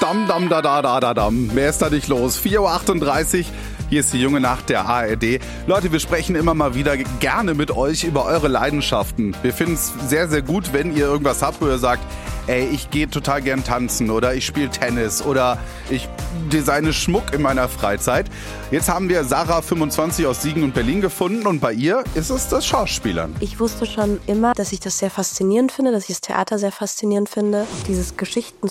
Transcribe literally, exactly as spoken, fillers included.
Dam, dam, da, da, da, da, dam. Mehr ist da nicht los. vier Uhr achtunddreißig. Hier ist die junge Nacht der A R D. Leute, wir sprechen immer mal wieder gerne mit euch über eure Leidenschaften. Wir finden es sehr, sehr gut, wenn ihr irgendwas habt, wo ihr sagt, ey, ich gehe total gern tanzen oder ich spiele Tennis oder ich designe Schmuck in meiner Freizeit. Jetzt haben wir Sarah, fünfundzwanzig, aus Siegen und Berlin gefunden und bei ihr ist es das Schauspielern. Ich wusste schon immer, dass ich das sehr faszinierend finde, dass ich das Theater sehr faszinierend finde. Dieses Geschichten